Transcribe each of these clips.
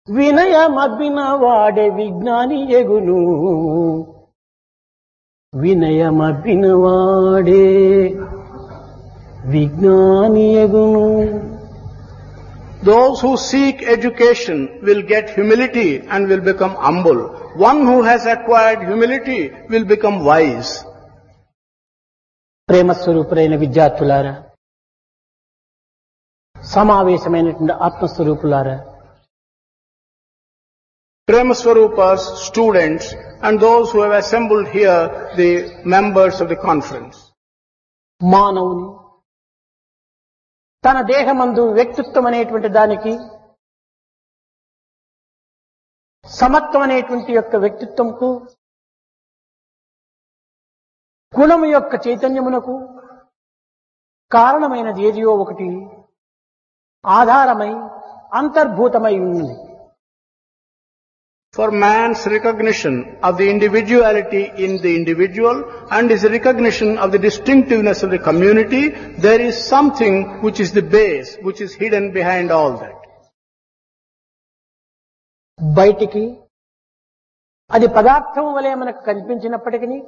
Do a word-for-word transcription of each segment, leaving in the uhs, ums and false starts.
వినయమబ్బిన వాడే విజ్ఞాని ఎగును వినయమబ్బిన వాడే విజ్ఞాని ఎగును. Those who seek education will get humility and will become humble. One who has acquired humility will become wise. ప్రేమ స్వరూపులైన విద్యార్థులారా, సమావేశమైనటువంటి ఆత్మస్వరూపులారా, Prema Swarupas, students, and those who have assembled here, the members of the conference. మానవుని తన దేహమందు వ్యక్తిత్వం అనేటువంటి దానికి సమత్వం అనేటువంటి యొక్క వ్యక్తిత్వంకు గుణము యొక్క చైతన్యమునకు కారణమైనది ఏదియో ఒకటి ఆధారమై అంతర్భూతమై ఉన్నది. For man's recognition of the individuality in the individual and his recognition of the distinctiveness of the community, there is something which is the base, which is hidden behind all that. బయటికి అది పదార్థం వలె మనకు కనిపించినప్పటికీ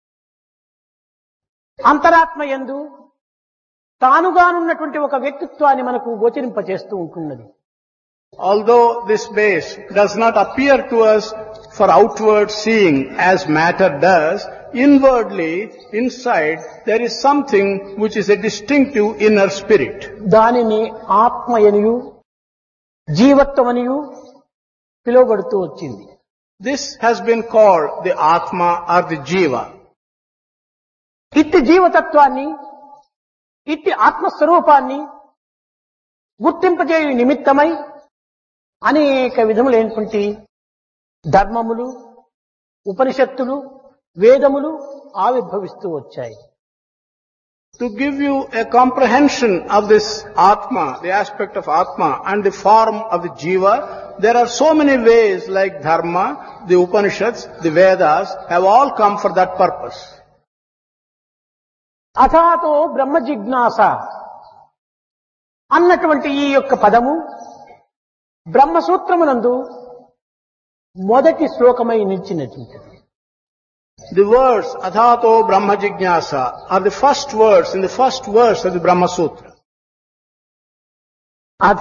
అంతరాత్మ యందు తానుగానున్నటువంటి ఒక వ్యక్తిత్వాన్ని మనకు గోచరింపచేస్తూ ఉంటున్నది. Although this base does not appear to us for outward seeing as matter does, inwardly, inside, there is something which is a distinctive inner spirit. దానిని ఆత్మయనియు జీవత్వమనియు పిలువబడుతూ వచ్చింది. This has been called the Atma or the Jiva. ఇట్టి జీవతత్వాన్ని, ఇట్టి ఆత్మస్వరూపాన్ని గుర్తింపజేయు నిమిత్తమై అనేక విధములైనటువంటి ధర్మములు, ఉపనిషత్తులు, వేదములు ఆవిర్భవిస్తూ వచ్చాయి. To give you a comprehension of this Atma, the aspect of Atma and the form of the Jiva, there are so many ways like Dharma, the Upanishads, the Vedas have all come for that purpose. అథాతో బ్రహ్మ జిజ్ఞాస అన్నటువంటి ఈ యొక్క పదము బ్రహ్మసూత్రమునందు మొదటి శ్లోకమై నిలిచినటువంటిది. The words Athato Brahma Jignasa are the first words in the first verse of the Brahma Sutra. అథ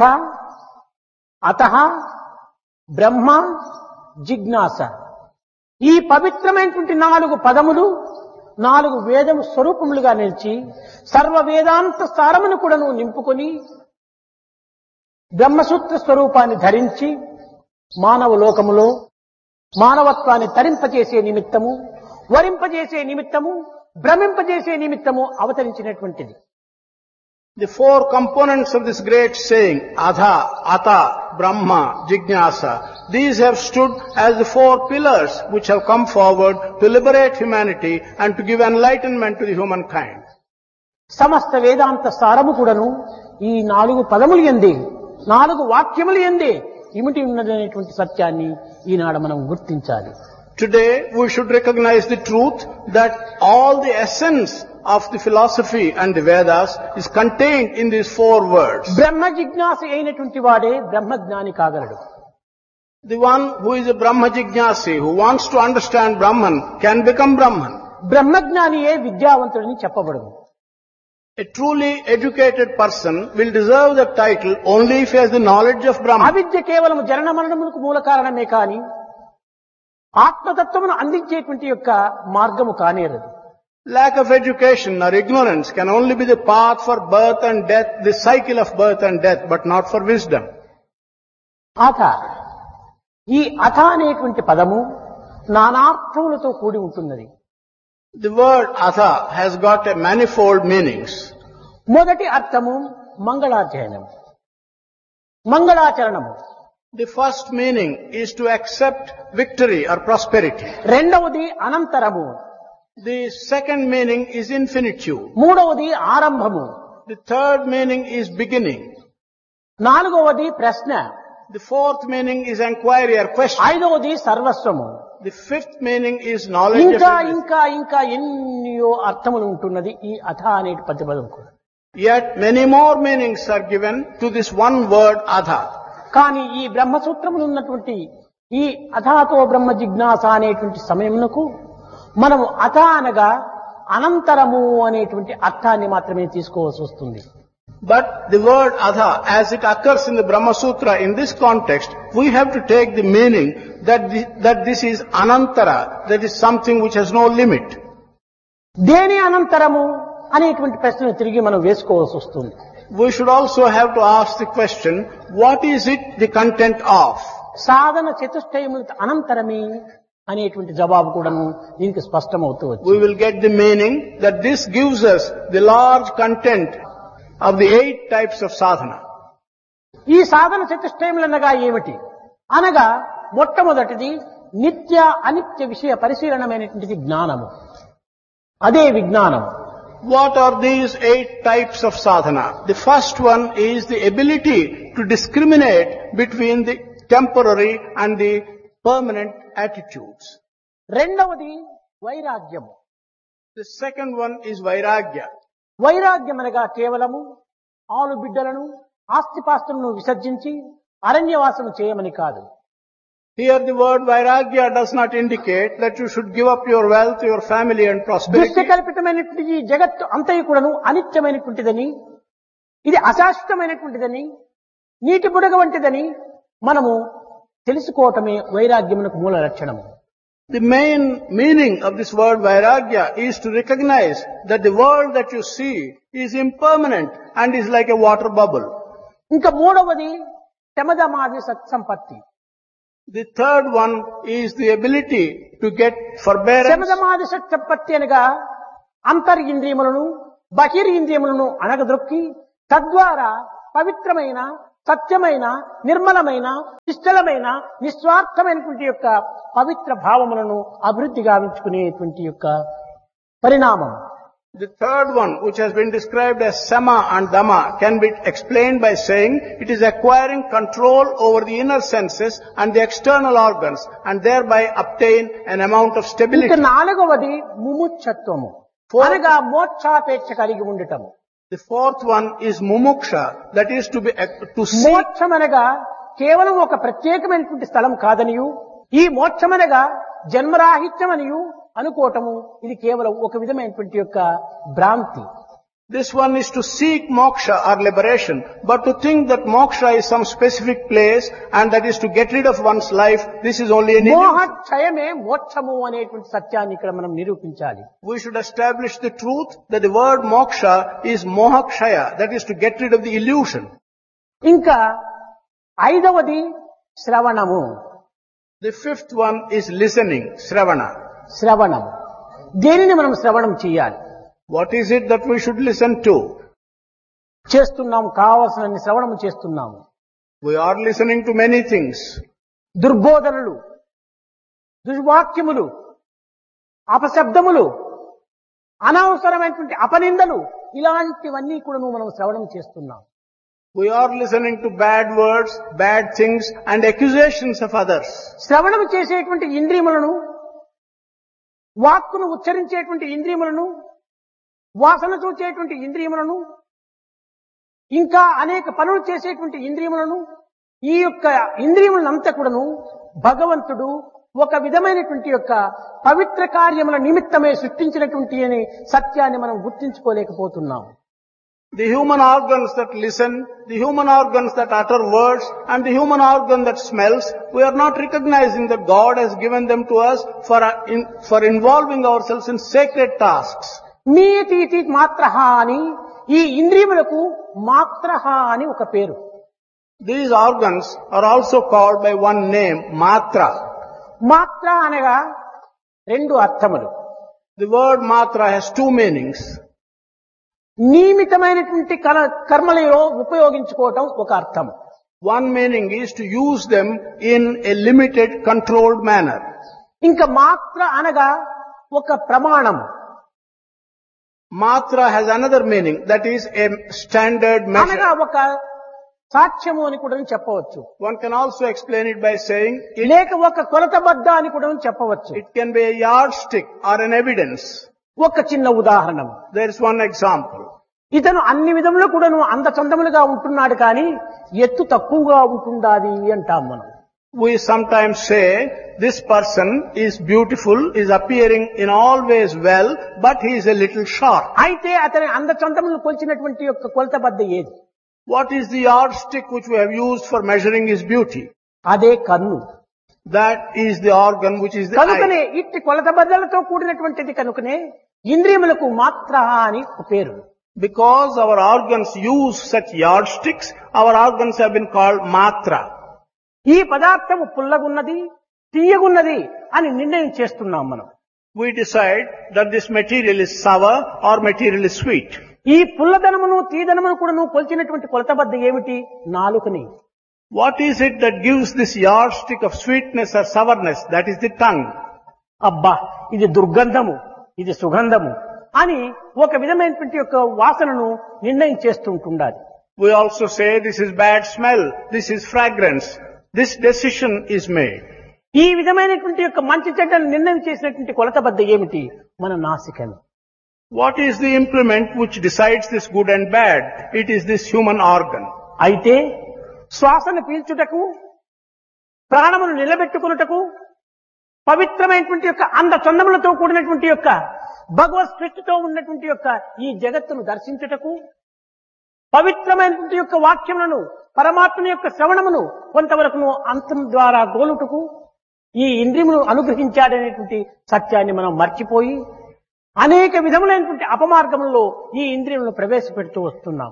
అతః బ్రహ్మ జిజ్ఞాస, ఈ పవిత్రమైనటువంటి నాలుగు పదములు నాలుగు వేదము స్వరూపములుగా నిలిచి సర్వ వేదాంత సారమును కూడాను నింపుకొని బ్రహ్మసూత్ర స్వరూపాన్ని ధరించి మానవ లోకములో మానవత్వాన్ని తరింపజేసే నిమిత్తము, వరింపజేసే నిమిత్తము, భ్రమింపజేసే నిమిత్తము అవతరించినటువంటిది. The four components of this great saying, Adha, Ata, Brahma, Jignasa, these have stood as the four pillars which have come forward to liberate humanity and to give enlightenment to the humankind. సమస్త వేదాంత సారము కూడాను ఈ నాలుగు పదములు యందే, నాలుగు వాక్యములు యందే ఇమిటి ఉన్నదనేటువంటి సత్యాన్ని ఈనాడు మనం గుర్తించాలి. Today we should recognize the truth that all the essence of the philosophy and the Vedas is contained in these four words. బ్రహ్మ జిజ్ఞాస అయినటువంటి వాడే బ్రహ్మజ్ఞాని కాగలడు. The one who is a Brahma Jignasi, who wants to understand Brahman, can become Brahman. బ్రహ్మజ్ఞానియే విద్యావంతుడని చెప్పబడదు. A truly educated person will deserve the title only if he has the knowledge of Brahman. అవిద్య కేవలం జనన మరణములకు మూల కారణమే కాని ఆత్మతత్వమును అందించేటువంటి యొక్క మార్గము కానేరదు. Lack of education or ignorance can only be the path for birth and death, the cycle of birth and death, but not for wisdom. అథ, ఈ అథ అనేటువంటి పదము నానార్థములతో కూడి ఉంటున్నది. The word Atha has got a manifold meanings. మొదటి అర్థము మంగళాచరణము, మంగళాచరణము. The first meaning is to accept victory or prosperity. రెండవది అనంతరము, The second meaning is infinitude. మూడవది ఆరంభము, The third meaning is beginning. నాలుగవది ప్రశ్న, The fourth meaning is inquiry or question. ఐదవది సర్వస్వము. The fifth meaning is knowledge of ఇంకా everything. ఇంకా ఇంకా ఎన్నో అర్థములు ఉంటున్నది ఈ అథ అనే పదం కూడా. Yet many more meanings are given to this one word Adha. కానీ ఈ బ్రహ్మసూత్రములు ఉన్నటువంటి ఈ అథాతో బ్రహ్మ జిజ్ఞాస అనేటువంటి సమయమునకు మనము అథ అనగా అనంతరము అనేటువంటి అర్థాన్ని మాత్రమే తీసుకోవాల్సి వస్తుంది. But the word adha, as it occurs in the Brahma Sutra in this context, we have to take the meaning that the, that this is anantara, that is something which has no limit. దేని అనంతరము అనేటువంటి ప్రశ్నను తిరిగి మనం వేసుకోవాల్సి వస్తుంది. We should also have to ask the question, what is it the content of? సాధన చతుష్టయముల అనంతరమే అనేటువంటి జవాబు కూడాను దీనికి స్పష్టమవుతూ వచ్చింది. We will get the meaning that this gives us the large content of the eight types of sadhana. ఈ సాధన చతుష్టయములనగా ఏమిటి అనగా మొట్టమొదటిది నిత్య అనిత్య విషయ పరిశీలనమైనటువంటి జ్ఞానము, అదే విజ్ఞానము. What are these eight types of sadhana? The first one is the ability to discriminate between the temporary and the permanent attitudes. రెండవది వైరాగ్యము. The second one is vairagya. వైరాగ్యం అనగా కేవలము ఆలు బిడ్డలను ఆస్తిపాస్తులను విసర్జించి అరణ్యవాసము చేయమని కాదు. Here the word vairagya does not indicate that you should give up your wealth, your family and prosperity. దృశ్యకల్పితమైనటువంటి ఈ జగత్తు అంతయు కూడాను అనిత్యమైనటువంటిదని, ఇది అశాశ్వతమైనటువంటిదని, నీటి బుడగ వంటిదని మనము తెలుసుకోవటమే వైరాగ్యమునకు మూల లక్షణము. The main meaning of this word vairagya is to recognize that the world that you see is impermanent and is like a water bubble. ఇంకా మూడవది శమదమాది సత్సంపత్తి. The third one is the ability to get forbearance. శమదమాది సత్సంపత్తి అనగా అంతరింద్రియములను బహిరింద్రియములను అణగదొక్కి తద్వారా పవిత్రమైన సత్యమైన నిర్మలమైన నిశ్చలమైన నిస్వార్థమైనటువంటి యొక్క పవిత్ర భావములను అభివృద్ధి గావించుకునేటువంటి యొక్క పరిణామం. The third one, which has been described as sama and dhamma, can be explained by saying it is acquiring control over the inner senses and the external organs and thereby obtain an amount of stability. ఇక నాలుగవది ముముక్షత్వము అనగా మోక్షాపేక్ష కలిగి ఉండటము. The fourth one is mumuksha, that is to be to seek. మోక్షం అనగా కేవలం ఒక ప్రత్యేకమైనటువంటి స్థలం కాదనియు, ఈ మోక్షమనగా జన్మరాహిత్యమనియు అనుకోవటము ఇది కేవలం ఒక విధమైనటువంటి యొక్క భ్రాంతి. This one is to seek moksha or liberation, but to think that moksha is some specific place and that is to get rid of one's life, this is only an illusion. మోహక్షయమే మోక్షము అనేటువంటి సత్యాన్ని ఇక్కడ మనం నిరూపించాలి. We should establish the truth that the word moksha is mohakshaya, that is to get rid of the illusion. ఇంకా ఐదవది శ్రవణము. The fifth one is listening, shravana. శ్రవణము. దేనిని మనం శ్రవణం చేయాలి? What is it that we should listen to? చేస్తున్నాం, కావాల్సిన శ్రవణము చేస్తున్నాము. We are listening to many things. దుర్బోధనలు, దుర్వాక్యములు, అపశబ్దములు, అనవసరమైనటువంటి అపనిందలు, ఇలాంటివన్నీ కూడా మనం శ్రవణం చేస్తున్నాం. We are listening to bad words, bad things and accusations of others. శ్రవణం చేసేటువంటి ఇంద్రియములను, వాక్కును ఉచ్చరించేటువంటి ఇంద్రియములను, వాసన చూచేటువంటి ఇంద్రియములను, ఇంకా అనేక పనులు చేసేటువంటి ఇంద్రియములను, ఈ యొక్క ఇంద్రియములంతా కూడాను భగవంతుడు ఒక విధమైనటువంటి యొక్క పవిత్ర కార్యముల నిమిత్తమే సృష్టించినటువంటి అనే సత్యాన్ని మనం గుర్తించుకోలేకపోతున్నాం. The human organs that listen, the human organs that utter words, and the human organ that smells, we are not recognizing that God has given them to us for, in, for involving ourselves in sacred tasks. మీతి మాత్రహ అని ఈ ఇంద్రియములకు మాత్రహ అని ఒక పేరు. These organs are also called by one name, matra. మాత్ర అనగా రెండు అర్థములు. The word matra has two meanings. నియమితమైనటువంటి కర్మలలో ఉపయోగించుకోవటం ఒక అర్థం. One meaning is to use them in a limited, controlled manner. ఇంకా మాత్ర అనగా ఒక ప్రమాణం. Matra has another meaning, that is a standard measure. అనగా ఒక సాక్ష్యము అని కూడా చెప్పవచ్చు. One can also explain it by saying it, లేక ఒక కొలతబద్ద అని కూడా చెప్పవచ్చు. it can be a yardstick or an evidence. ఒక చిన్న ఉదాహరణ. There is one example. ఇతను అన్ని విధములు కూడాను అందచందములుగా ఉంటున్నాడు కానీ ఎత్తు తక్కువగా ఉంటుండాది అంటాం మనం. We sometimes say this person is beautiful, is appearing in all ways well, but he is a little short. అయితే అతని అందచందములను కొలిచినటువంటి యొక్క కొలత బద్ద ఏది? What is the yardstick which we have used for measuring his beauty? అదే కన్ను. That is the organ which is the కనుకనే eye. ఇట్టి కొలత బద్దలతో కూడినటువంటిది కనుకనే ఇంద్రియములకు మాత్ర అని ఒక పేరు. Because our organs use such yardsticks, our organs have been called matra. ఈ పదార్థము పుల్లగున్నది తీయగున్నది అని నిర్ణయం చేస్తున్నాం మనం. We decide that this material is sour or material is sweet. ఈ పుల్లదనమును తీదనమును కూడా నువ్వు కొలిచినటువంటి కొలత బద్ద ఏమిటి? నాలుకని. What is it that gives this yardstick of sweetness or sourness? That is the tongue. అబ్బా ఇది దుర్గంధము, ఇది సుగంధము అని ఒక విధమైనటువంటి యొక్క వాసనను నిర్ణయం చేస్తుంటుండాలి. We also say this is bad smell, this is fragrance. This decision is made. ఈ విధమైనటువంటి యొక్క మంచి చెడ్డను నిర్ణయం చేసినటువంటి కొలత బద్ద ఏమిటి? మన నాసికను. What is the implement which decides this good and bad? It is this human organ. అయితే శ్వాసను పీల్చుటకు, ప్రాణమును నిలబెట్టుకున్నటకు, పవిత్రమైనటువంటి యొక్క అంద చందములతో కూడినటువంటి యొక్క భగవత్ సృష్టితో ఉన్నటువంటి యొక్క ఈ జగత్తును దర్శించుటకు, పవిత్రమైనటువంటి యొక్క వాక్యములను, పరమాత్మని యొక్క శ్రవణమును కొంతవరకును అంతం ద్వారా గోలుటకు ఈ ఇంద్రియమును అనుగ్రహించాడనేటువంటి సత్యాన్ని మనం మర్చిపోయి అనేక విధములైనటువంటి అపమార్గములలో ఈ ఇంద్రియములను ప్రవేశపెడుతూ వస్తున్నాం.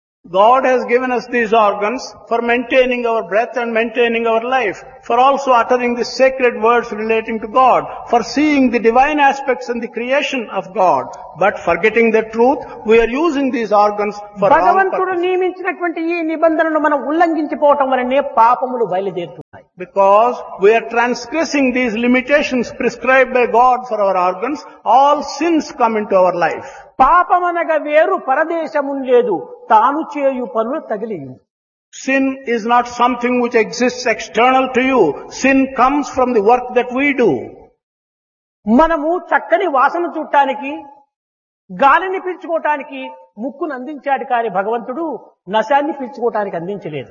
God has given us these organs for maintaining our breath and maintaining our life, for also uttering the sacred words relating to God, for seeing the divine aspects in the creation of God. But forgetting the truth, we are using these organs for wrong భగవంతుడు purposes. నియమించినటువంటి ఈ నిబంధనను మనం ఉల్లంఘించిపోవటం వలనే పాపములు బయలుదేరుతున్నాయి. Because we are transgressing these limitations prescribed by God for our organs, all sins come into our life. పాపమనగా వేరు పరదేశము లేదు, తాను చేయు పనులు తగిలియు. Sin is not something which exists external to you. Sin comes from the work that we do. మనము చక్కని వాసన చూడటానికి, గాలిని పీల్చుకోవటానికి ముక్కును అందించాడు కానీ భగవంతుడు నశాన్ని పీల్చుకోవటానికి అందించలేదు.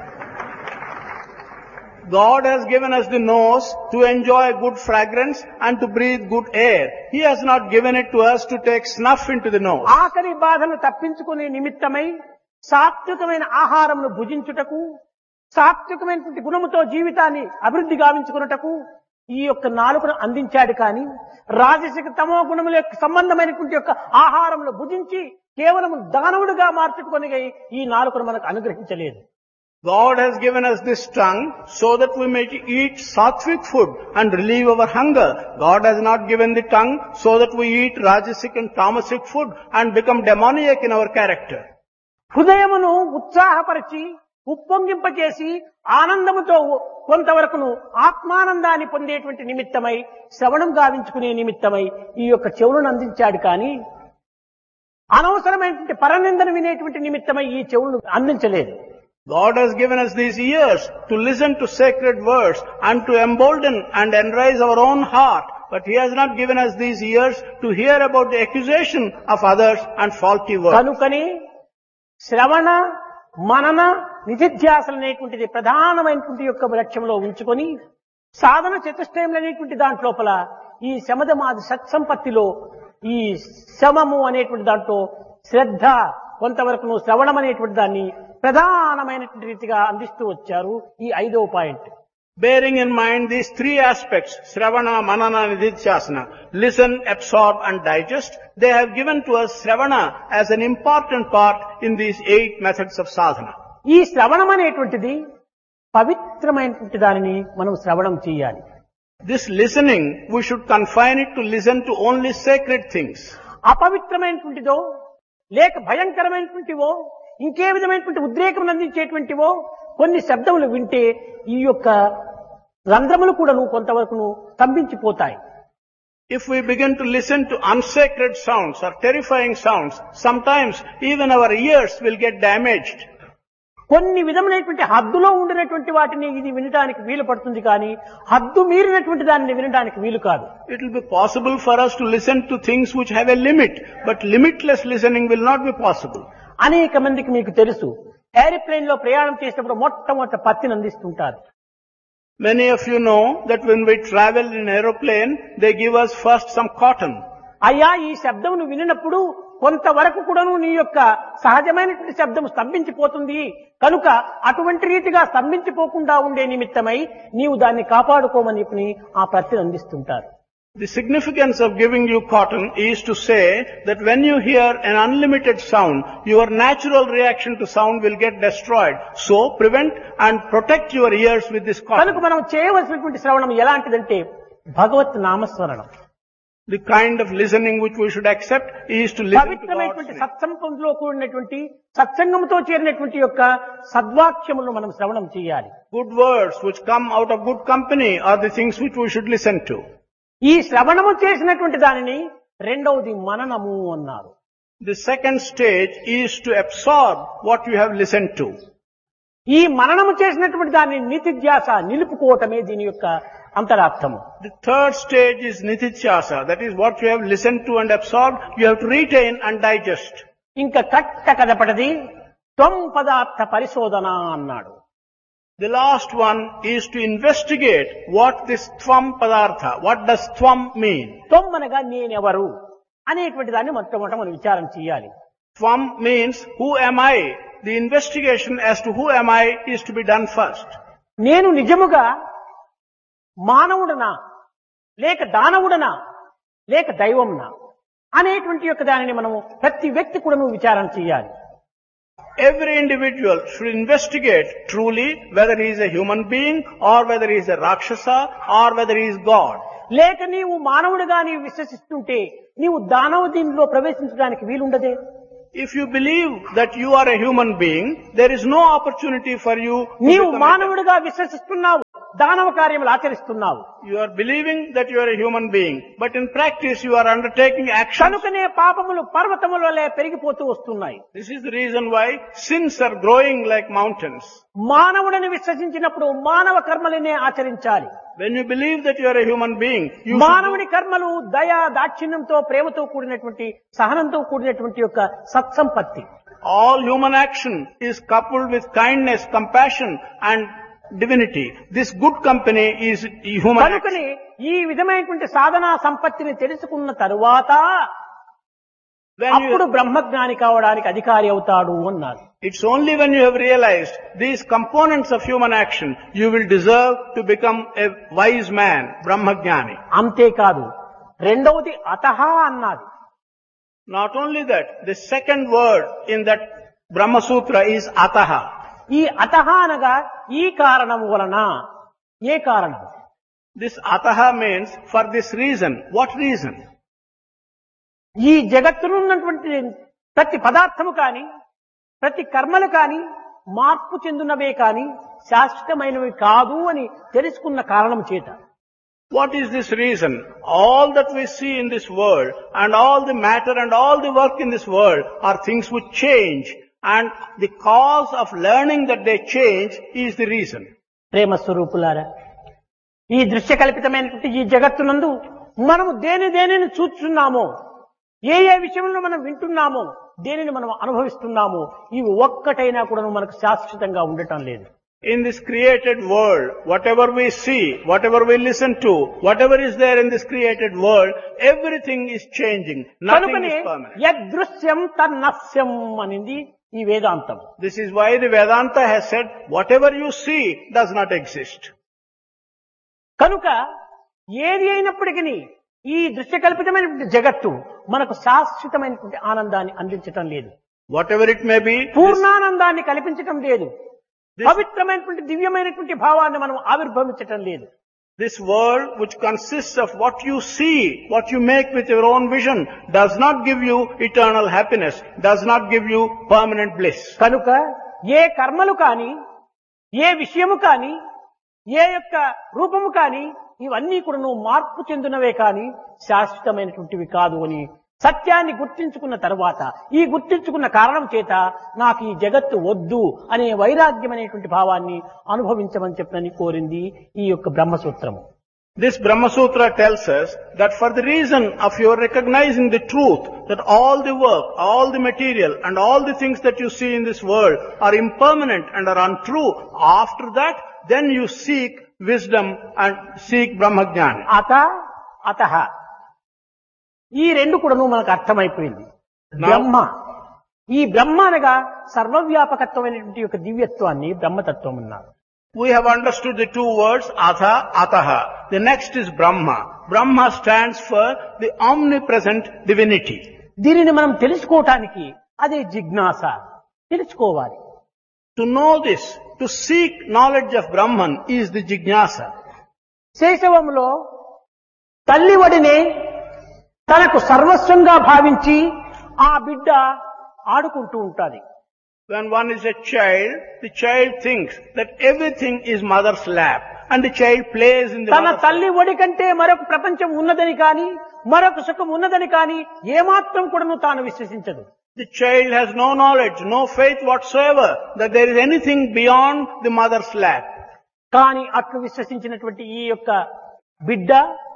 God has given us the nose to enjoy good fragrance and to breathe good air. He has not given it to us to take snuff into the nose. ఆకలి బాధను తప్పించుకునే నిమిత్తమై సాత్వికమైన ఆహారమును భుజించుటకు, సాత్వికమైనటువంటి గుణముతో జీవితాన్ని అభివృద్ధి గావించుకున్నటకు ఈ యొక్క నాలుకను అందించాడు కానీ రాజసిక తమో గుణముల యొక్క సంబంధమైనటువంటి యొక్క ఆహారమును భుజించి కేవలం దానవుడిగా మార్చుకొని ఈ నాలుకను మనకు అనుగ్రహించలేదు. God has given us this tongue so that we may eat sattvic food and relieve our hunger. God has not given the tongue so that we eat rajasic and tamasic food and become demoniac in our character. హృదయమును ఉత్సాహపరిచి ఉప్పొంగింపచేసి ఆనందముతో కొంతవరకును ఆత్మానందాన్ని పొందేటువంటి నిమిత్తమై శ్రవణం గావించుకునే నిమిత్తమై ఈ యొక్క చెవులను అందించాడు కానీ అనవసరమైనటువంటి పరనిందను వినేటువంటి నిమిత్తమై ఈ చెవులను అందించలేదు. God has given us these ears to listen to sacred words and to embolden and enrise our own heart. But He has not given us these ears to hear about the accusation of others and faulty words. కనుకనే శ్రవణ, మనన, నిధిధ్యాసలు అనేటువంటిది ప్రధానమైనటువంటి యొక్క లక్ష్యంలో ఉంచుకొని సాధన చతుష్టయం అనేటువంటి దాంట్లోపల ఈ శమదమాది సత్సంపత్తిలో ఈ శమము అనేటువంటి దాంట్లో శ్రద్ధ, కొంతవరకు శ్రవణం అనేటువంటి దాన్ని ప్రధానమైనటువంటి రీతిగా అందిస్తూ వచ్చారు. ఈ ఐదవ point. Bearing in mind these three aspects, Sravana, Manana, Nididhyasana, listen, absorb and digest, they have given to us Sravana as an important part in these eight methods of sadhana. ఈ శ్రవణం అనేటువంటిది పవిత్రమైనటువంటి దానిని మనం శ్రవణం చేయాలి. This listening, we should confine it to listen to only sacred things. అపవిత్రమైనటువంటిదో లేక భయంకరమైనటువంటివో ఇంకే విధమైనటువంటి ఉద్రేకం అందించేటువంటివో కొన్ని శబ్దములు వింటే ఈ యొక్క రంధ్రములు కూడా కొంతవరకు స్తంభించిపోతాయి. If we begin to listen to unsacred sounds or terrifying sounds, sometimes even our ears will get damaged. కొన్ని విధమైనటువంటి హద్దులో ఉండినటువంటి వాటిని ఇది వినడానికి వీలు పడుతుంది కానీ హద్దు మీరినటువంటి దానిని వినడానికి వీలు కాదు. It will be possible for us to listen to things which have a limit, but limitless listening will not be possible. అనేక మందికి మీకు తెలుసు, ఏరోప్లేన్ లో ప్రయాణం చేసినప్పుడు మొట్టమొదట పత్తిని అందిస్తుంటారు. Many of you know that when we travel in aeroplane, they give us first some cotton. అయ్యా ఈ శబ్దమును వినినప్పుడు కొంతవరకు కూడాను నీ యొక్క సహజమైనటువంటి శబ్దం స్తంభించిపోతుంది కనుక అటువంటి రీతిగా స్తంభించిపోకుండా ఉండే నిమిత్తమై నీవు దాన్ని కాపాడుకోమని చెప్పి ఆ ప్రతిని అందిస్తుంటారు. The significance of giving you cotton is to say that when you hear an unlimited sound, your natural reaction to sound will get destroyed. So prevent and protect your ears with this కనుక cotton. మనం చేయవలసినటువంటి శ్రవణం ఎలాంటిదంటే భగవత్ నామస్మరణం. The kind of listening which we should accept is to listen to God's పవిత్రమైనటువంటి name. సత్సంగంలో కూడినటువంటి సత్సంగంతో చేరినటువంటి యొక్క సద్వాక్యములను మనం శ్రవణం చేయాలి. Good words which come out of good company are the things which we should listen to. ఈ శ్రవణము చేసినటువంటి దానిని రెండవది మననము అన్నారు. The second stage is to absorb what you have listened to. ఈ మననము చేసినటువంటి దాన్ని నితిధ్యాస నిలుపుకోవటమే దీని యొక్క అంతరార్థము. The third stage is nitithyasa. That is what you have listened to and absorbed, you have to retain and digest. ఇంకా కట్ట కదపటది త్వం పదార్థ పరిశోధన అన్నాడు. The last one is to investigate what this tvam padartha, what does tvam mean? త్వం అనగా నేనెవరు అనేటువంటి దాన్ని మొట్టమొదట మనం విచారం చేయాలి. Tvam means who am I? The investigation as to who am I is to be done first. నేను నిజముగా మానవుడనా లేక దానవుడనా లేక దైవంనా అనేటువంటి యొక్క దానిని మనము ప్రతి వ్యక్తి కూడా నువ్వు విచారణ చేయాలి. Every individual should investigate truly whether he is a human being or whether he is a Rakshasa or whether he is God. లేక నీవు మానవుడిగా నీవు విశ్వసిస్తుంటే నీవు దానవ దీనిలో ప్రవేశించడానికి వీలుండదే. If you believe that you are a human being, there is no opportunity for you to నీవు become a మానవుడిగా విశ్వసిస్తున్నావు, దానవ కార్యములు ఆచరిస్తున్నావు. You are believing that you are a human being, but in practice you are undertaking action. కనుకనే పాపములు పర్వతముల వలె పెరిగిపోతూ వస్తున్నాయి. This is the reason why sins are growing like mountains. మానవుడిని విశ్వసించినప్పుడు మానవ కర్మలనే ఆచరించాలి. When you believe that you are a human being, you should మానవుని కర్మలు దయా దాక్షిణ్యంతో ప్రేమతో కూడినటువంటి సహనంతో కూడినటువంటి యొక్క సత్సంపత్తి. all human action is coupled with kindness, compassion and divinity. This good company is human action. కనుకనే ఈ విధమైనటువంటి సాధనా సంపత్తిని తెలుసుకున్న తరువాత When అప్పుడు you, బ్రహ్మజ్ఞాని కావడానికి అధికారి అవుతాడు అన్నారు. it's only when you have realized these components of human action, you will deserve to become a wise man, Brahmajnani. అంతేకాదు రెండవది అతహ అన్నది. Not only that, the second word in that Brahma Sutra is ataha. ఈ అతహ అనగా ఈ కారణం వలన. ఏ కారణం? This ataha means for this reason. What reason? ఈ జగత్తులో ఉన్నటువంటి ప్రతి పదార్థము కాని ప్రతి కర్మలు కాని మార్పు చెందునవే కాని శాశ్వతమైనవి కాదు అని తెలుసుకున్న కారణం చేత. What is this reason? All that we see in this world and all the matter and all the work in this world are things which change, and the cause of learning that they change is the reason. ప్రేమ స్వరూపులారా, ఈ దృశ్య కల్పితమైనటువంటి ఈ జగత్తునందు మనము దేని దేనిని చూస్తున్నామో, ఏ ఏ విషయంలో మనం వింటున్నామో, దేనిని మనం అనుభవిస్తున్నామో, ఇవి ఒక్కటైనా కూడా మనకు శాశ్వతంగా ఉండటం లేదు. In this created world, whatever we see, whatever we listen to, whatever is there in this created world, everything is changing. Nothing కనుకనే is permanent. యదృశ్యం తన్నస్యం అనింది ఈ వేదాంతం. This is why the Vedanta has said, whatever you see does not exist. కనుక ఏది అయినప్పటికీ ఈ దృశ్యకల్పితమైనటువంటి జగత్తు మనకు శాశ్వతమైనటువంటి ఆనందాన్ని అందించటం లేదు. Whatever it may be, this, పూర్ణానందాన్ని కల్పించటం లేదు. This- పవిత్రమైనటువంటి దివ్యమైనటువంటి భావాన్ని మనం ఆవిర్భవించటం లేదు. this world which consists of what you see, what you make with your own vision, does not give you eternal happiness, does not give you permanent bliss. కనుక ఏ కర్మలు కాని, ఏ విషయము కాని, ఏ యొక్క రూపము కాని, ఇవన్నీ కూడా నువ్వు మార్పు చెందినవే కాని శాశ్వతమైనటువంటివి కాదు అని సత్యాన్ని గుర్తించుకున్న తర్వాత ఈ గుర్తించుకున్న కారణం చేత నాకు ఈ జగత్తు వద్దు అనే వైరాగ్యం అనేటువంటి భావాన్ని అనుభవించమని చెప్పని కోరింది ఈ యొక్క బ్రహ్మసూత్రము. This Brahma Sutra tells us that for the reason of your recognizing the truth that all the work, all the material and all the things that you see in this world are impermanent and are untrue, after that then you seek wisdom and seek Brahmajnana. అత అతః ఈ రెండు కూడాను మనకు అర్థమైపోయింది. బ్రహ్మ, ఈ బ్రహ్మ అనగా సర్వవ్యాపకత్వమైనటువంటి యొక్క దివ్యత్వాన్ని బ్రహ్మతత్వం అన్నారు. We have understood the two words atha, ataha. The next is Brahma. Brahma stands for the omnipresent divinity. దీనిని మనం తెలుసుకోవటానికి అదే జిజ్ఞాస, తెలుసుకోవాలి. To know this, to seek knowledge of Brahman is the jignasa. శైశవంలో తల్లివడినే తనకు సర్వస్వంగా భావించి ఆ బిడ్డ ఆడుకుంటూ ఉంటాది. When one is a child, the child thinks that everything is mother's lap and the child plays in the తన mother's తల్లి ఒడి కంటే మరొక ప్రపంచం ఉన్నదని కానీ మరొక సుఖం ఉన్నదని కానీ ఏమాత్రం కూడాను తాను విశ్వసించదు. The child has no knowledge, no faith whatsoever that there is anything beyond the mother's lap. కానీ అట్లు విశ్వసించినటువంటి ఈ యొక్క బిడ్డ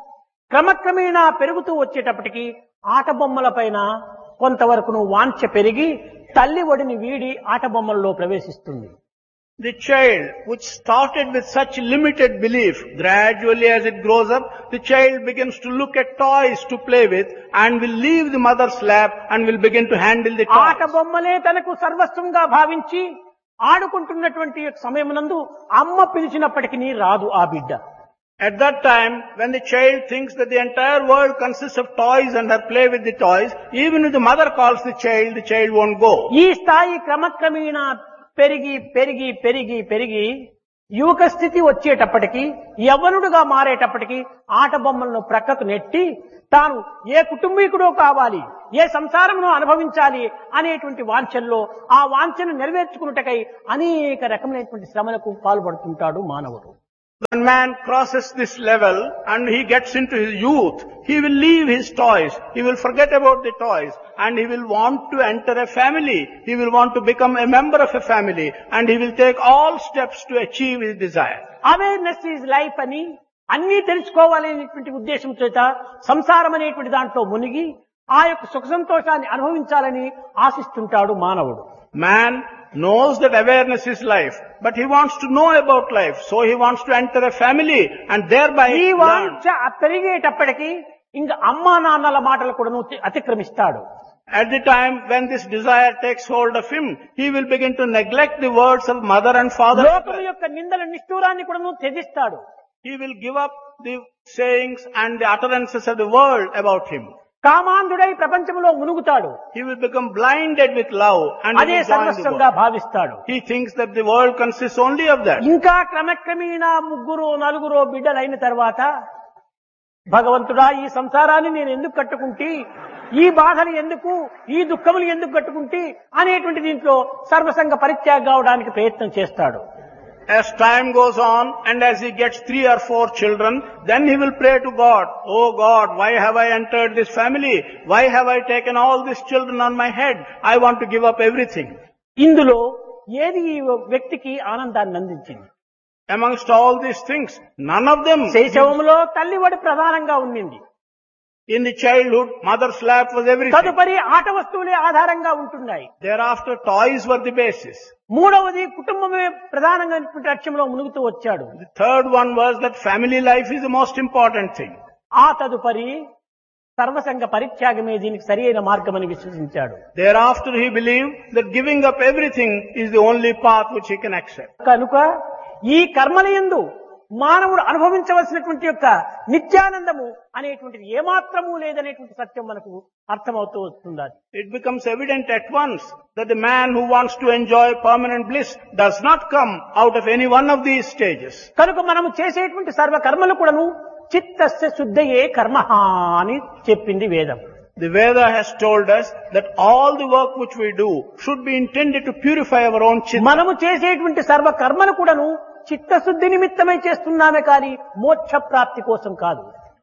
క్రమక్రమేణా పెరుగుతూ వచ్చేటప్పటికి ఆట బొమ్మల పైన కొంతవరకును వాంఛ పెరిగి తల్లి ఒడిని వీడి ఆట బొమ్మల్లో ప్రవేశిస్తుంది. The child, which started with such limited belief, gradually as it grows up, the child begins to look at toys to play with and will leave the mother's lap and will begin to handle the ఆట toys. బొమ్మలే తనకు సర్వస్వంగా భావించి ఆడుకుంటున్నటువంటి సమయమునందు అమ్మ పిలిచినప్పటికీ రాదు ఆ బిడ్డ. At that time, when the child thinks that the entire world consists of toys and her play with the toys, even if the mother calls the child, the child won't go. ఈ స్థాయి క్రమక్రమేణా పెరిగి పెరిగి పెరిగి పెరిగి యువక స్థితి వచ్చేటప్పటికి యవ్వనుడుగా మారేటప్పటికి ఆట బొమ్మలను ప్రక్కకు నెట్టి తాను ఏ కుటుంబీకుడో కావాలి, ఏ సంసారమును అనుభవించాలి అనేటువంటి వాంఛల్లో ఆ వాంఛను నెరవేర్చుకున్నటకై అనేక రకమైనటువంటి శ్రమలకు పాల్పడుతుంటాడు మానవుడు. When man crosses this level and he gets into his youth, he will leave his toys, he will forget about the toys and he will want to enter a family, he will want to become a member of a family and he will take all steps to achieve his desire. Awareness is life అని అన్నీ తెలుసుకోవాలనేటువంటి ఉద్దేశం చేత సంసారం అనేటువంటి దాంట్లో మునిగి ఆ యొక్క సుఖ సంతోషాన్ని అనుభవించాలని ఆశిస్తుంటాడు మానవుడు. Man knows that awareness is life, but he wants to know about life, so he wants to enter a family and thereby ఈ learn. వాంఛ పెరిగేటప్పటికి ఇంకా అమ్మా నాన్నల మాటలు కూడా అతిక్రమిస్తాడు. At the time when this desire takes hold of him, he will begin to neglect the words of mother and father. లోకము యొక్క నిందల నిష్ఠూరాన్ని కూడా త్యజిస్తాడు. He will give up the sayings and the utterances of the world about him. కామాంధుడై ప్రపంచంలో మునుగుతాడు. He will become blinded with love and he అదే will join the సర్వస్వంగా world. భావిస్తాడు. He thinks that the world consists only of that. ఇంకా క్రమక్రమేణా ముగ్గురు నలుగురు బిడ్డలైన తర్వాత భగవంతుడా ఈ సంసారాన్ని నేను ఎందుకు కట్టుకుంటే, ఈ బాధలు ఎందుకు, ఈ దుఃఖములు ఎందుకు కట్టుకుంటే అనేటువంటి దీంట్లో సర్వసంగ పరిత్యాగం కావడానికి ప్రయత్నం చేస్తాడు. As time goes on and as he gets three or four children, then he will pray to God, "Oh God, why have I entered this family? Why have I taken all these children on my head? I want to give up everything." ఇందులో ఏది ఈ వ్యక్తికి ఆనందాన్ని అందించింది? Amongst all these things, none of them. శైశవంలో తల్లివడి ప్రధానంగా ఉండింది. In the childhood, mother's lap was everything. తదుపరి ఆట వస్తువులే ఆధారంగా ఉంటున్నాయి. Thereafter, toys were the basis. మూడవది కుటుంబమే ప్రధానంగా లక్ష్యంలో మునుగుతూ వచ్చాడు. The third one was that family life is the most important thing. ఆ తదుపరి సర్వసంగ పరిత్యాగమే దీనికి సరి అయిన మార్గమని విశ్వసించాడు. Thereafter, he believed that giving up everything is the only path which he can accept. కనుక ఈ కర్మలయందు మానవుడు అనుభవించవలసినటువంటి యొక్క నిత్యానందము అనేటువంటిది ఏమాత్రము లేదనేటువంటి సత్యం మనకు అర్థమవుతూ వస్తుంది. It becomes evident at once that the man who wants to enjoy permanent bliss does not come out of any one of these stages. కనుక మనము చేసేటువంటి సర్వ కర్మలు కూడాను చిత్తస్య శుద్ధయే కర్మః అని చెప్పింది వేదం. The Veda has told us that all the work which we do should be intended to purify our own chitta. మనము చేసేటువంటి సర్వ కర్మలు కూడాను చిత్తశుద్ధి నిమిత్తమై చేస్తున్నామే కానీ మోక్ష ప్రాప్తి కోసం కాదు.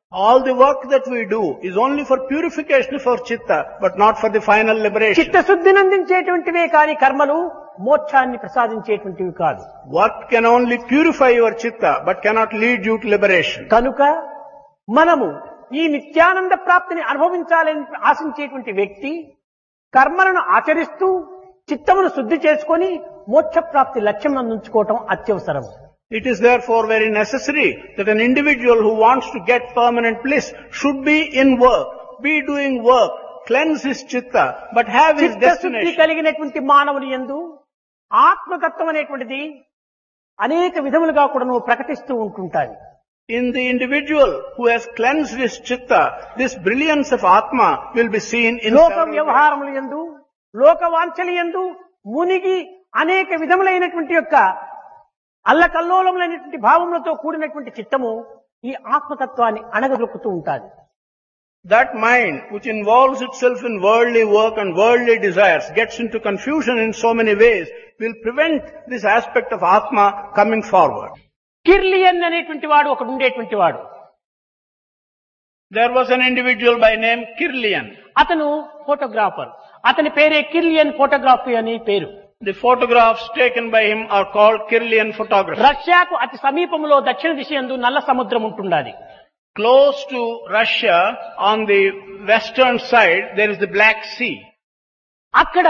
All the work that we do is only for purification for chitta, but not for the final liberation. చిత్తశుద్ధిని అందించేటువంటివే కాని కర్మలు మోక్షాన్ని ప్రసాదించేటువంటివి కాదు. Work can only purify your chitta, but cannot lead you to liberation. కనుక మనము ఈ నిత్యానంద ప్రాప్తిని అనుభవించాలని ఆశించేటువంటి వ్యక్తి కర్మలను ఆచరిస్తూ చిత్తమును శుద్ధి చేసుకొని మోక్ష ప్రాప్తి లక్ష్యం అందించుకోవటం అత్యవసరం. It is therefore very necessary that an individual who wants to get permanent bliss should be in work, be doing work, cleanse his chitta, but have his చిత్తశుద్ధి destination. కలిగినటువంటి మానవుని యందు ఆత్మతత్వం అనేటువంటిది అనేక విధములుగా కూడా నువ్వు ప్రకటిస్తూ ఉంటుంటాయి. In the individual who has cleansed his chitta, this brilliance of Atma will be seen in లోక several ways. వ్యవహారముల యందు లోక వాంఛల యందు మునిగి అనేక విధములైనటువంటి యొక్క అల్లకల్లోలములైనటువంటి భావములతో కూడినటువంటి చిత్తము ఈ ఆత్మతత్వాన్ని అణగదొక్కుతూ ఉంటాది. That mind which involves itself in worldly work and worldly desires gets into confusion in so many ways will prevent this aspect of Atma coming forward. Kirlian అనేటువంటి వాడు ఒకడు ఉండేటువంటి వాడు. There was an individual by name Kirlian. అతను photographer. అతని పేరే Kirlian photography అని పేరు. The photographs taken by him are called Kirlian photography. రష్యాకు అతి సమీపంలో దక్షిణ దిశ యందు నల్ల సముద్రం ఉంటుండాలి. Close to Russia, on the western side, there is the Black Sea. అక్కడ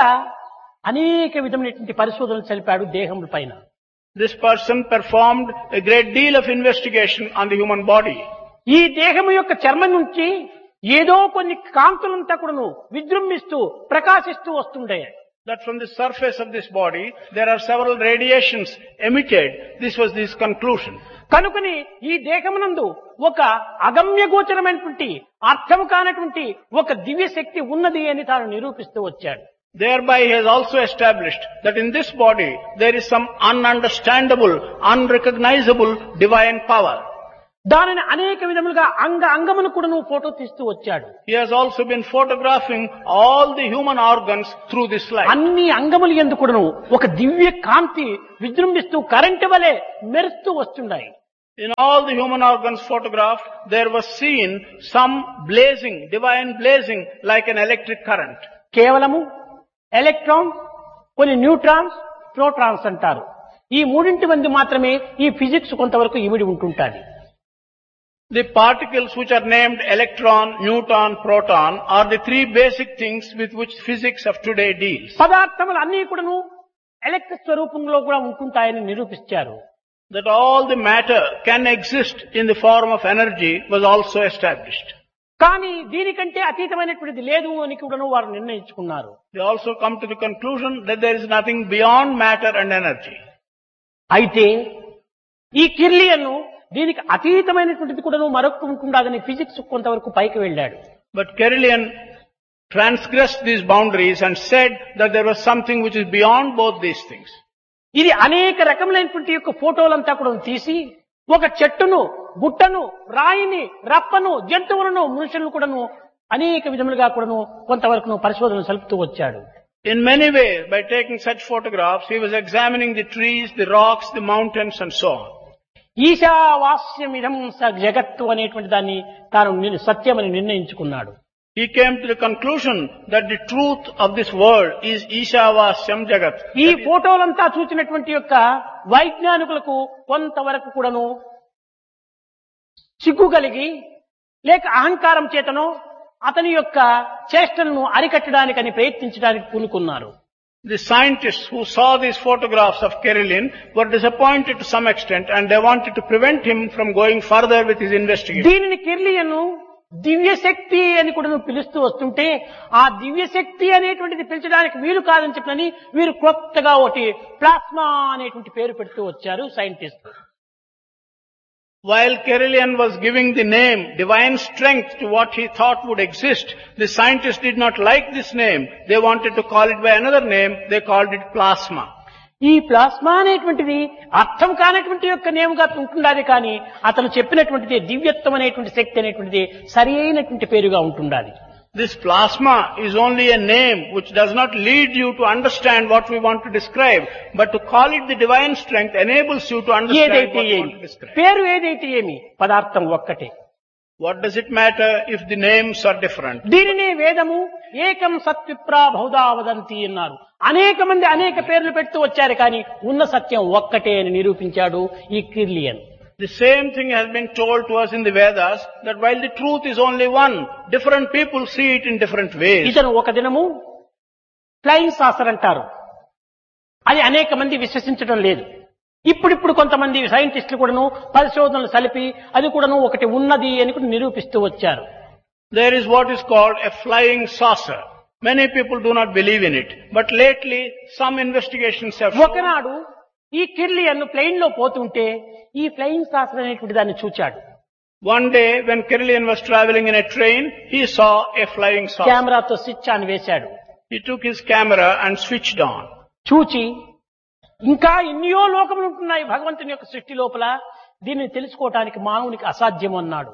అనేక విధమైనటువంటి పరిశోధనలు జరిపాడు దేహముల పైన. This person performed a great deal of investigation on the human body. ఈ దేహము యొక్క చర్మం నుంచి ఏదో కొన్ని కాంతులంతా కూడాను విజృంభిస్తూ ప్రకాశిస్తూ వస్తుండే. That from the surface of this body, there are several radiations emitted. This was his conclusion. కనుకని ఈ దేహమునందు ఒక అగమ్య గోచరమైనటువంటి అర్థము కానటువంటి ఒక దివ్య శక్తి ఉన్నది అని తాను నిరూపిస్తూ వచ్చాడు. Thereby he has also established that in this body there is some ununderstandable, unrecognizable divine power. దానిని అనేక విధములుగా అంగ అంగమును కూడా నువ్వు ఫోటో తీస్తూ వచ్చాడు. He has also been photographing all the human organs through this light. అన్ని అంగములు యందు కూడాను ఒక దివ్య కాంతి విజృంభిస్తూ కరెంటు వలె మెరుస్తూ వస్తున్నాయి. In all the human organs photographed, there was seen some blazing, divine blazing like an electric current. కేవలము ఎలక్ట్రాన్, కొన్ని neutrons, protons అంటారు. ఈ మూడింటి మంది మాత్రమే ఈ ఫిజిక్స్ కొంతవరకు ఇమిడి ఉంటుంటాది. The particles which are named electron, neutron, proton are the three basic things with which physics of today deals. పదార్థములు అన్ని కూడాను ఎలక్ట్రిక్ స్వరూపంలో కూడా ఉంటుంటాయని నిరూపించారు. That all the matter can exist in the form of energy was also established. కానీ దీనికంటే అతీతమైనటువంటిది లేదు అని కూడాను వారు నిర్ణయించుకున్నారు. They also come to the conclusion that there is nothing beyond matter and energy. అయితే ఈ కిర్లియన్ దీనికి అతీతమైనటువంటిది కూడాను మరొకటి ఉంటుండదని ఫిజిక్స్ కొంతవరకు పైకి వెళ్ళాడు. But Kirlian transgressed these boundaries and said that there was something which is beyond both these things. ఇది అనేక రకములైనటువంటి యొక్క ఫోటోలంతా కూడా తీసి ఒక చెట్టును, గుట్టను, రాయిని, రప్పను, జంతువులను, మనుషులను కూడాను అనేక విధములుగా కూడాను కొంతవరకు పరిశోధన సలుపుతూ వచ్చాడు. In many ways, by taking such photographs, he was examining the trees, the rocks, the mountains and so on. ఈశావాస్యమిదం స జగత్తు అనేటువంటి దాన్ని తాను నిర్- సత్యమని నిర్ణయించుకున్నాడు. He came to the conclusion that the truth of this world is Ishavasyam Jagat. ఈ ఫోటోలంతా చూసినటువంటి యొక్క వైజ్ఞానికులకు కొంతవరకు కూడాను సిగ్గు కలిగి లేక అహంకారం చేతనో అతని యొక్క చేష్టలను అరికట్టడానికని ప్రయత్నించడానికి పూనుకున్నారు. The scientists who saw these photographs of Kirlian were disappointed to some extent and they wanted to prevent him from going further with his investigation. దీనిని కిర్లియన్ దివ్య శక్తి అని కూడా నువ్వు పిలుస్తూ వస్తుంటే ఆ దివ్య శక్తి అనేటువంటిది పిలిచడానికి వీలు కాదని చెప్పని వీరు క్రొత్తగా ఒకటి ప్లాస్మా అనేటువంటి పేరు పెడుతూ వచ్చారు scientist. While Kirlian was giving the name divine strength to what he thought would exist, the scientists did not like this name. They wanted to call it by another name. They called it plasma. ఈ plasma అనేటువంటిది అర్థం కానటువంటి యొక్క నేముగా ఉంటుండాలి కానీ అతను చెప్పినటువంటిది దివ్యత్వం అనేటువంటి శక్తి అనేటువంటిది సరి అయినటువంటి పేరుగా ఉంటుండాలి. This plasma is only a name which does not lead you to understand what we want to describe, but to call it the divine strength enables you to understand ఏదైతే what we ఏమి want to describe. పేరు ఏదైతే ఏమి పదార్థం ఒక్కటే. What does it matter if the names are different? దీనినే వేదము ఏకం సత్విప్రా బహుదా వదంతి అన్నారు. అనేక మంది అనేక పేర్లు పెడుతూ వచ్చారు, కానీ ఉన్న సత్యం ఒక్కటే అని నిరూపించాడు ఈ Kirlian. The same thing has been told to us in the Vedas, that while the truth is only one, different people see it in different ways. ఇతను ఒక దినము ఫ్లయింగ్ సాసర్ అంటారు, అది అనేక మంది విశ్వసించడం లేదు. ఇప్పుడిప్పుడు కొంతమంది సైంటిస్టులు కూడాను పరిశోధనలు సలిపి అది కూడాను ఒకటి ఉన్నది అని కూడా నిరూపిస్తూ వచ్చారు. There is what is called a flying saucer. Many people do not believe in it, but lately some investigations have shown. ఒకనాడు ఈ కిర్లియన్ ప్లేన్ లో పోతుంటే ఈ ఫ్లయింగ్ సాసర్ అనేటువంటి దాన్ని చూచాడు. One day when Kirlian was traveling in a train, he saw a flying saucer. కెమెరాతో switch on వేశాడు. He took his camera and switched on. చూచి ఇంకా ఎన్నో లోకములు ఉంటున్నాయి భగవంతుని యొక్క సృష్టి లోపల, దీన్ని తెలుసుకోవటానికి మానవునికి అసాధ్యం అన్నాడు.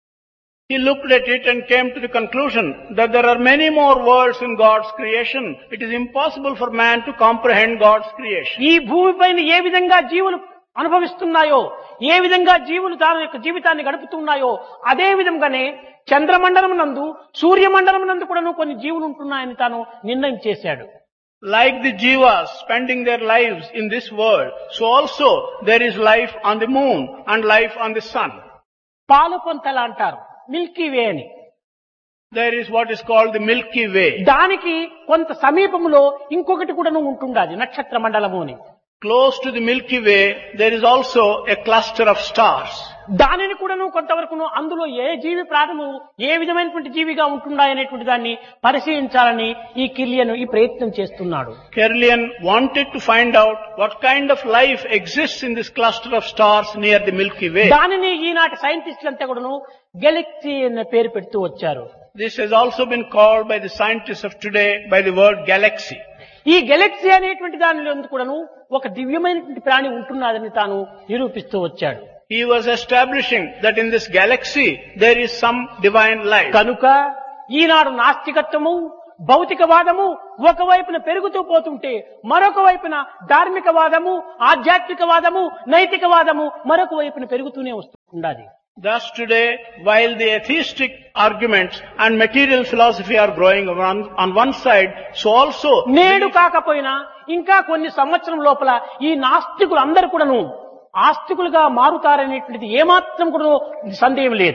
He looked at it and came to the conclusion that there are many more worlds in God's creation. It is impossible for man to comprehend God's creation. ఈ భూమిపైన ఏ విధంగా జీవులు అనుభవిస్తున్నాయో, ఏ విధంగా జీవులు తన యొక్క జీవితాన్ని గడుపుతున్నాయో, అదే విధంగానే చంద్రమండలం నందు సూర్యమండలం నందు కూడా కొన్ని జీవులు ఉంటున్నాయని తాను నిర్ణయం చేశాడు. Like the jivas spending their lives in this world, so also there is life on the moon and life on the sun. పాలు పొంతల అంటారు, మిల్కీ వే అని. There is what is called the Milky Way. దానికి కొంత సమీపంలో ఇంకొకటి కూడా ఉంటుండాది, నక్షత్ర మండలము అని. Close to the Milky Way, there is also a cluster of stars. దానిని కూడాను కొంతవరకు అందులో ఏ జీవి ప్రాణము ఏ విధమైనటువంటి జీవిగా ఉంటున్నాయనేటువంటి దాన్ని పరిశీలించాలని ఈ కిర్లియన్ ఈ ప్రయత్నం చేస్తున్నాడు. Kirlian wanted to find out what kind of life exists in this cluster of stars near the Milky Way. దానిని ఈనాటి సైంటిస్టులంతా కూడాను గెలాక్సీ అనే పేరు పెడుతూ వచ్చారు. This has also been called by the scientists of today by the word galaxy. ఈ Galaxy అనేటువంటి దానిలో కూడాను ఒక దివ్యమైనటువంటి ప్రాణి ఉంటున్నదని తాను నిరూపిస్తూ వచ్చాడు. He was establishing that in this galaxy there is some divine life. కనుక ఈనాడు నాస్తికత్వము భౌతికవాదము ఒకవైపున పెరుగుతూ పోతుంటే మరొక వైపున ధార్మికవాదము ఆధ్యాత్మికవాదము నైతికవాదము మరొక వైపున పెరుగుతూనే వస్తుండాలి. Thus today, while the atheistic arguments and material philosophy are growing on, on one side, so also నేడు కాకపోయినా ఇంకా కొన్ని సంవత్సరం లోపల ఈ నాస్తికులు అందరూ కూడాను ఆస్తికులుగా మారుతారనేటువంటిది ఏమాత్రం కూడా సందేహం లేదు.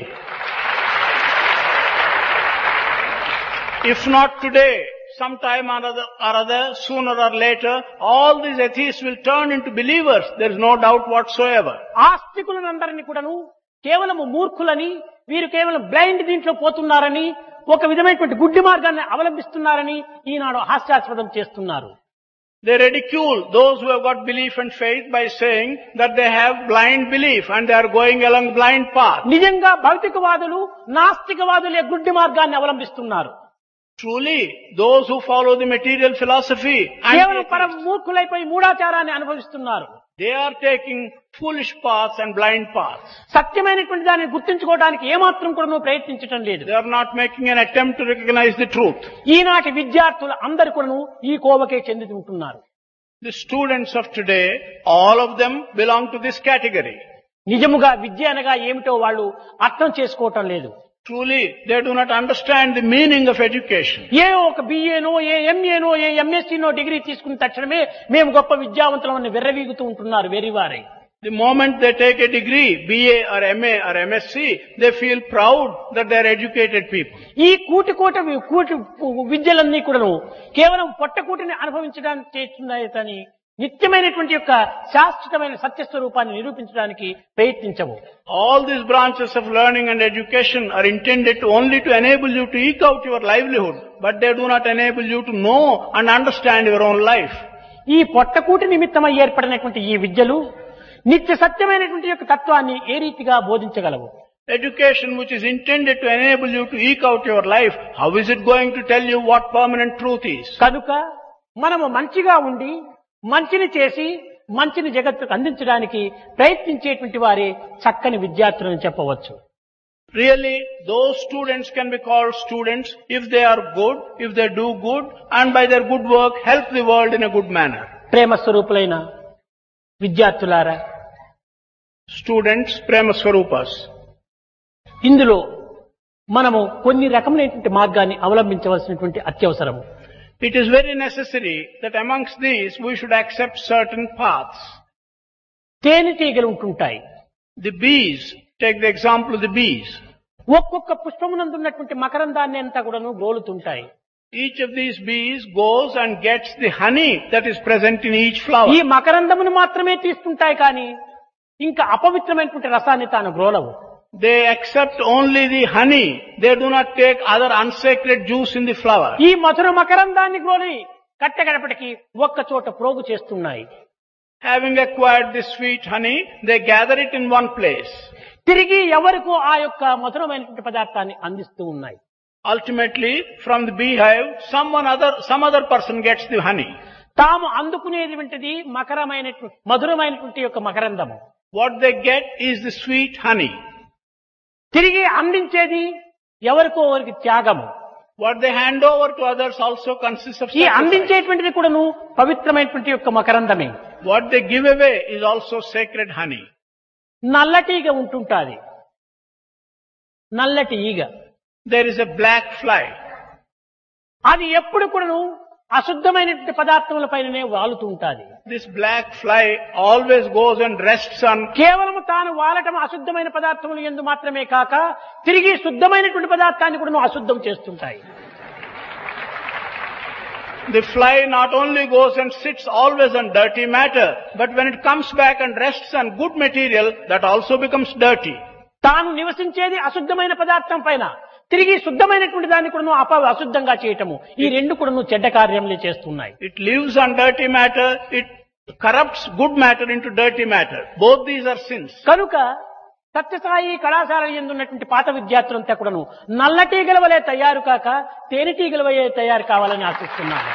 If not today, sometime or other, or other, sooner or later, all these atheists will turn into believers. There is no doubt whatsoever. ఆస్తికులందరినీ కూడాను కేవలం మూర్ఖులని, వీరు కేవలం బ్లైండ్ దీంట్లో పోతున్నారని, ఒక విధమైనటువంటి గుడ్డి మార్గాన్ని అవలంబిస్తున్నారని ఈనాడు హాస్యాస్పదం చేస్తున్నారు. They ridicule those who have got belief and faith by saying that they have blind belief and they are going along blind path. నిజంగా భౌతికవాదులు నాస్తికవాదులే గుడ్డి మార్గాన్ని అవలంబిస్తున్నారు. Truly, those who follow the material philosophy కేవలం and పరమ మూర్ఖులైపోయి మూఢాచారాన్ని అనుభవిస్తున్నారు. they are taking foolish paths and blind paths. సత్యమైనటువంటి దాన్ని గుర్తించుకోవడానికి ఏమాత్రం కూడా ప్రయత్నించడం లేదు. They are not making an attempt to recognize the truth. ఈనాటి విద్యార్థులు అందరు కూడా ఈ కోవకే చెంది ఉంటున్నారు. The students of today, all of them belong to this category. నిజముగా విద్య అనగా ఏమిటో వాళ్ళు అర్థం చేసుకోవటం లేదు. Truly, they do not understand the meaning of education. ఏ ఒక బిఏనో ఏ ఎంఏనో ఏ ఎంఎస్సీనో డిగ్రీ తీసుకున్న తక్షణమే మేము గొప్ప విద్యావంతులమని వెర్రవీగుతూ ఉంటున్నారు వెరివారై. The moment they take a degree, B A or M A or M S C, they feel proud that they are educated people. ఈ కూటి కోట కూటి విద్యలన్నీ కూడాను కేవలం పొట్టకూటిని అనుభవించడానికి చేస్తున్నాయి కానీ నిత్యమైనటువంటి యొక్క శాశ్వతమైన సత్యస్వరూపాన్ని నిరూపించడానికి ప్రయత్నించము. All these branches of learning and education are intended to only to enable you to eke out your livelihood, but they do not enable you to know and understand your own life. ఈ పొట్టకూటి నిమిత్తమై ఏర్పడినటువంటి ఈ విద్యలు నిత్య సత్యమైనటువంటి యొక్క తత్వాన్ని ఏ రీతిగా బోధించగలవు? Education which is intended to enable you to eke out your life, how is it going to tell you what permanent truth is? కనుక మనము మంచిగా ఉండి మంచిని చేసి మంచిని జగత్తుకు అందించడానికి ప్రయత్నించేటువంటి వారే చక్కని విద్యార్థులని చెప్పవచ్చు. Really, those students can be called students if they are good, if they do good, and by their good work help the world in a good manner. ప్రేమ స్వరూపులైన విద్యార్థులారా, Students, Prema Swarupas. ఇందులో మనము కొన్ని రకమైనటువంటి మార్గాన్ని అవలంబించవలసినటువంటి అత్యవసరము. It is very necessary that amongst these we should accept certain paths. తేనెటీగలు ఉంటుంటాయి. The bees, take the example of the bees. ఒక్కొక్క పుష్పమునందున్నటువంటి మకరందాన్ని అంతా కూడాను గోలుతుంటాయి. Each of these bees goes and gets the honey that is present in each flower. ఈ మకరందమును మాత్రమే తీసుకుంటాయి కానీ ఇంకా అపవిత్రమైనటువంటి రసాన్ని తాను గ్రోలవు. They accept only the honey. They do not take other unsacred juice in the flower. ఈ మధుర మకరందాన్ని గ్రోలి కట్టగడపటికి ఒక్క చోట ప్రోగు చేస్తున్నాయి. Having acquired this sweet honey, they gather it in one place. తిరిగి ఎవరికో ఆ యొక్క మధురమైనటువంటి పదార్థాన్ని అందిస్తూ ఉన్నాయి. Ultimately, from the beehive, someone other, some other person gets the honey. తాము అందుకునేటువంటిది మకరమైనటువంటి మధురమైనటువంటి యొక్క మకరందము. What they get is the sweet honey. తిరిగి అందించేది ఎవరికో వారికి త్యాగము. What they hand over to others also consists of ఈ sacrifice. అందించేటువంటిది కూడాను పవిత్రమైనటువంటి యొక్క మకరందమే. What they give away is also sacred honey. నల్లటీగ ఉంటుంటాది. నల్లటి ఈగ. There is a black fly. అది ఎప్పుడు కూడాను అశుద్ధమైనటువంటి పదార్థముల పైననే వాలుతూ ఉంటాది. This black fly always goes and rests on. కేవలం తాను వాలటం అశుద్ధమైన పదార్థములు యందు మాత్రమే కాక తిరిగి శుద్ధమైనటువంటి పదార్థాన్ని కూడా అశుద్ధం చేస్తుంటాయి. The fly not only goes and sits always on dirty matter, but when it comes back and rests on good material, that also becomes dirty. తాను నివసించేది అశుద్ధమైన పదార్థం పైన తిరిగి శుద్ధమైనటువంటి దాన్ని కూడా అప అశుద్ధంగా చేయటము ఈ రెండు కూడా చెడ్డ కార్యములే చేస్తున్నాయి. It lives on dirty matter, it corrupts good matter into dirty matter. Both these are sins. కనుక సత్యసాయి కళాశాల యందు ఉన్నటువంటి పాత విద్యార్థులంతా కూడాను నల్లటీగల వలె తయారు కాక తేనెటీగల వలె తయారు కావాలని ఆశిస్తున్నాను.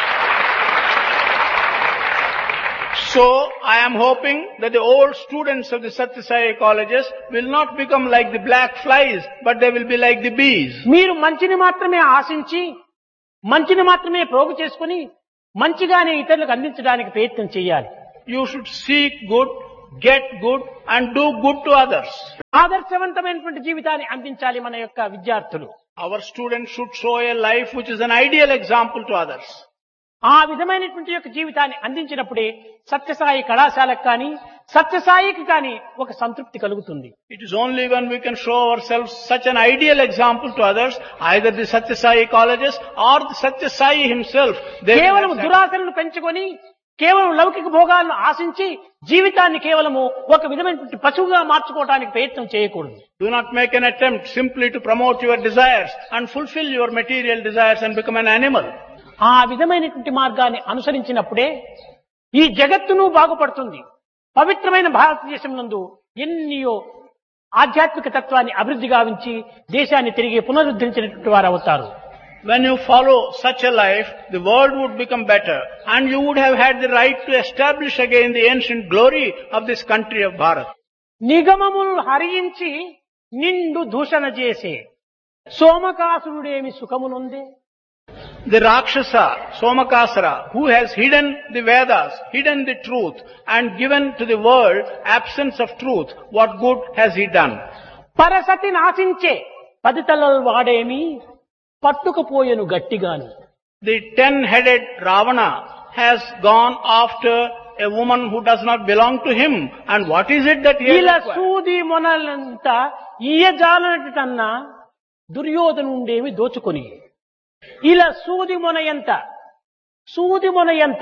So, I am hoping that the old students of the Satya Sai colleges will not become like the black flies, but they will be like the bees. మీరు మంచిని మాత్రమే ఆశించి మంచిని మాత్రమే ప్రోగు చేసుకుని మంచిగానే ఇతరులకు అందించడానికి ప్రయత్నం చేయాలి. You should seek good, get good, and do good to others. ఆదర్శవంతమైనటువంటి జీవితాన్ని అందించాలి మన యొక్క విద్యార్థులు. Our students should show a life which is an ideal example to others. ఆ విధమైనటువంటి యొక్క జీవితాన్ని అందించినప్పుడే సత్యసాయి కళాశాలకు కానీ సత్యసాయికి కానీ ఒక సంతృప్తి కలుగుతుంది. It is only when we can show ourselves such an ideal example to others, either the Satya Sai colleges or the Satya Sai himself. కేవలం దురాశలను పెంచుకొని కేవలం లౌకిక భోగాలను ఆశించి జీవితాన్ని కేవలము ఒక విధమైనటువంటి పశువుగా మార్చుకోవడానికి ప్రయత్నం చేయకూడదు. Do not make an attempt simply to promote your desires and fulfill your material desires and become an animal. ఆ విధమైనటువంటి మార్గాన్ని అనుసరించినప్పుడే ఈ జగత్తును బాగుపడుతుంది. పవిత్రమైన భారతదేశం నందు ఎన్నో ఆధ్యాత్మిక తత్వాన్ని అభివృద్ధి గావించి దేశాన్ని తిరిగి పునరుద్ధరించినటువంటి వారు అవుతారు. When you follow such a life, the world would become better and you would have had the right to establish again the ancient glory of this country of Bharat. నిగమములు హరించి నిండు దూషణ చేసే సోమకాసురుడేమి సుఖమునుందే. The Rakshasa, Somakasara, who has hidden the Vedas, hidden the truth and given to the world absence of truth, what good has he done? పరసతి నాశించే పదితలలు వాడేమి పట్టుకుపోయెను గట్టిగాను. The ten-headed Ravana has gone after a woman who does not belong to him. And what is it that he has ఇలా acquired? సూది మొనలంతా ఇయ్యజాలనటన్నా దుర్యోధనుండేమి దోచుకొని. ఇలా సూది మొన ఎంత సూది మొన ఎంత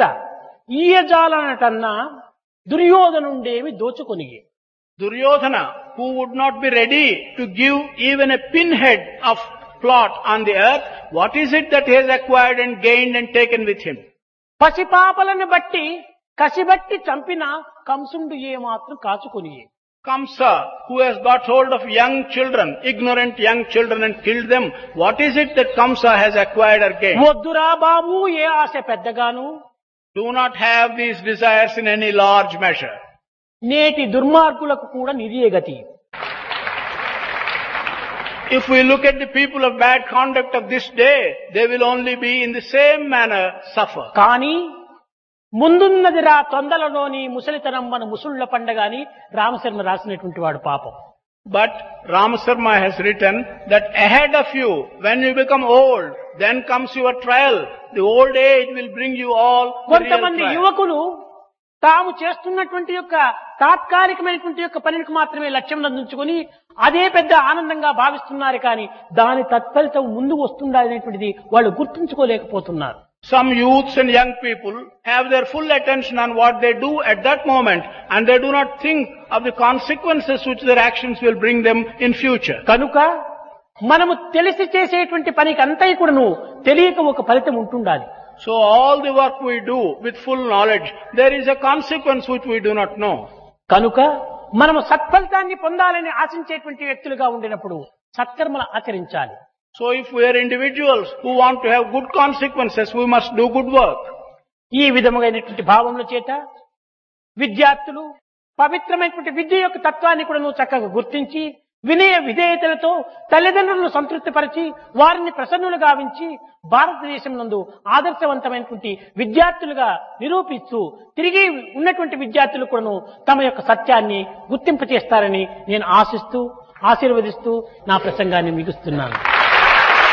ఈయజాలనటన్నా దుర్యోధనుండేవి దోచుకొని. Duryodhana, who would not be ready to give even a pinhead of plot on the earth, what is it that he has acquired and gained and taken with him? పసిపాపలను బట్టి కసిబట్టి చంపిన కంసుండు ఏ మాత్రం కాచుకొని. Kamsa, who has got hold of young children, ignorant young children and killed them, what is it that Kamsa has acquired or gained? వద్దురా బాబు ఏ ఆశ పెద్దగాను. Do not have these desires in any large measure. నేటి దుర్మార్గులకు కూడా నిదియే గతి. If we look at the people of bad conduct of this day, they will only be in the same manner suffer. కానీ ముందున్నదిరా తొందరలోని ముసలితనం మన ముసుళ్ల పండగ అని రామశర్మ రాసినటువంటి వాడు పాపం. But Ramasarma has written that ahead of you, when you become old, then comes your trial. The old age will bring you all the real కొంతమంది trial. యువకులు తాము చేస్తున్నటువంటి యొక్క తాత్కాలికమైనటువంటి యొక్క పనికి మాత్రమే లక్ష్యం నందుకుని అదే పెద్ద ఆనందంగా భావిస్తున్నారు కానీ దాని తత్ఫలితం ముందు వస్తుందా అనేటువంటిది వాళ్ళు గుర్తుంచుకోలేకపోతున్నారు. Some youths and young people have their full attention on what they do at that moment, and they do not think of the consequences which their actions will bring them in future. కనుక మనము తెలిసి చేసేటువంటి పనికి అంతా కూడాను తెలియక ఒక ఫలితం ఉంటుండాలి. So all the work we do with full knowledge, there is a consequence which we do not know. కనుక మనము సత్ఫలితాన్ని పొందాలని ఆశించేటువంటి వ్యక్తులుగా ఉండినప్పుడు సత్కర్మలు ఆచరించాలి. So if we are individuals who want to have good consequences, we must do good work. ఈ విధముగైనటువంటి భావముల చేత విద్యార్థులు పవిత్రమైనటువంటి విద్య యొక్క తత్వాన్ని కూడా నువ్వు చక్కగా గుర్తించి వినయ విధేయతలతో తల్లిదండ్రులను సంతృప్తిపరిచి వారిని ప్రసన్నులు గావించి భారతదేశం నందు ఆదర్శవంతమైనటువంటి విద్యార్థులుగా నిరూపిస్తూ తిరిగి ఉన్నటువంటి విద్యార్థులు కూడాను తమ యొక్క సత్యాన్ని గుర్తింపచేస్తారని నేను ఆశిస్తూ ఆశీర్వదిస్తూ నా ప్రసంగాన్ని ముగిస్తున్నాను.